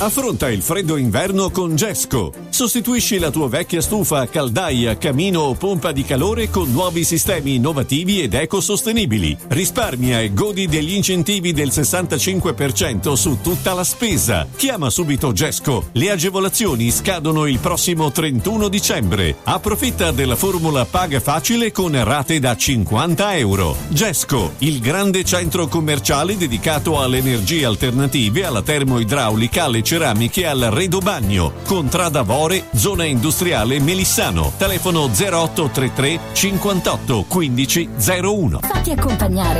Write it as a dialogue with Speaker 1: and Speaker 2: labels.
Speaker 1: Affronta il freddo inverno con Gesco. Sostituisci la tua vecchia stufa, caldaia, camino o pompa di calore con nuovi sistemi innovativi ed ecosostenibili. Risparmia e godi degli incentivi del 65% su tutta la spesa. Chiama subito Gesco. Le agevolazioni scadono il prossimo 31 dicembre. Approfitta della formula paga facile con rate da €50. Gesco, il grande centro commerciale dedicato alle energie alternative, alla termoidraulica, alle ceramiche, al arredo bagno. Contrada Vore, zona industriale Melissano. Telefono 0833 58 15 01.
Speaker 2: Fatti accompagnare